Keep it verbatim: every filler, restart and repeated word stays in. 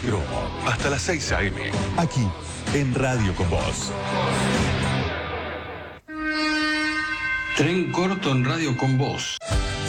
Gromo, hasta las seis a eme. Aquí, en Radio con Vos. Tren corto en Radio con Vos.